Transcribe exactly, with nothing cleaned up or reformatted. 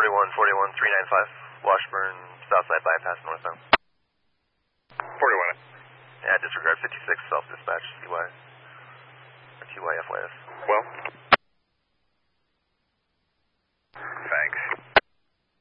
forty-one, forty-one, three nine five, Washburn, Southside Bypass, northbound. forty-one. Yeah, disregard fifty-six, self-dispatch, T Y, or T Y F Y S. Well?